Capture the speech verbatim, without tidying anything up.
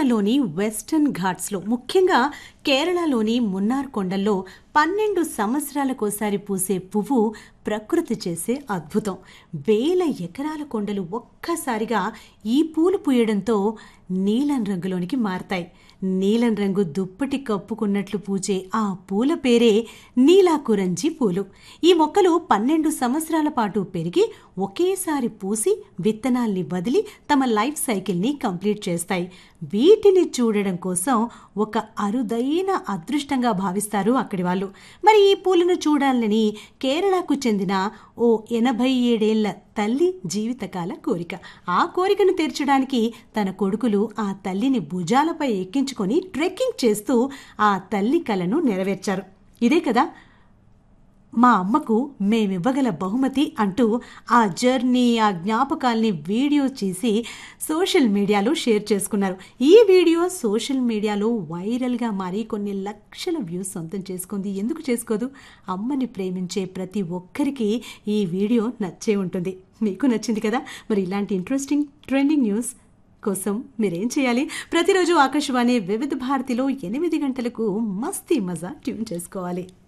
కేరళలోని వెస్టర్న్ ఘాట్స్లో ముఖ్యంగా కేరళలోని మున్నార్ కొండల్లో పన్నెండు సంవత్సరాలకోసారి పూసే పువ్వు ప్రకృతి చేసే అద్భుతం. వేల ఎకరాల కొండలు ఒక్కసారిగా ఈ పూలు పూయడంతో నీలం రంగులోనికి మారతాయి. నీలం రంగు దుప్పటి కప్పుకున్నట్లు పూచే ఆ పూల పేరే నీలాకురంజి పూలు. ఈ మొక్కలు పన్నెండు సంవత్సరాల పాటు పెరిగి ఒకేసారి పూసి విత్తనాల్ని వదిలి తమ లైఫ్ సైకిల్ని కంప్లీట్ చేస్తాయి. వీటిని చూడడం కోసం ఒక అరుదైన అదృష్టంగా భావిస్తారు అక్కడి వాళ్ళు. మరి ఈ పూలను చూడాలని కేరళకు చెందిన ఓ ఎనభై ఏడేళ్ల తల్లి జీవితకాల కోరిక. ఆ కోరికను తీర్చడానికి తన కొడుకులు ఆ తల్లిని భుజాలపై ఎక్కించుకొని ట్రెక్కింగ్ చేస్తూ ఆ తల్లి కలను నెరవేర్చారు. ఇదే కదా మా అమ్మకు మేమివ్వగల బహుమతి అంటూ ఆ జర్నీ, ఆ జ్ఞాపకాల్ని వీడియో చేసి సోషల్ మీడియాలో షేర్ చేసుకున్నారు. ఈ వీడియో సోషల్ మీడియాలో వైరల్గా మారి కొన్ని లక్షల వ్యూస్ సొంతం చేసుకుంది. ఎందుకు చేసుకోదు? అమ్మని ప్రేమించే ప్రతి ఒక్కరికి ఈ వీడియో నచ్చే ఉంటుంది. మీకు నచ్చింది కదా? మరి ఇలాంటి ఇంట్రెస్టింగ్ ట్రెండింగ్ న్యూస్ కోసం మీరేం చేయాలి? ప్రతిరోజు ఆకాశవాణి వివిధ భారతిలో ఎనిమిది గంటలకు మస్తీ మజా ట్యూన్ చేసుకోవాలి.